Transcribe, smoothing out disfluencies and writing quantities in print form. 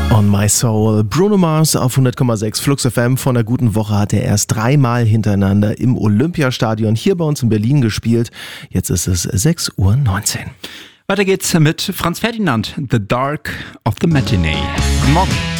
On My Soul. Bruno Mars auf 100,6 Flux FM. Von der guten Woche hat er erst 3-mal hintereinander im Olympiastadion hier bei uns in Berlin gespielt. Jetzt ist es 6:19 Uhr. Weiter geht's mit Franz Ferdinand, The Dark of the Matinee. Guten Morgen.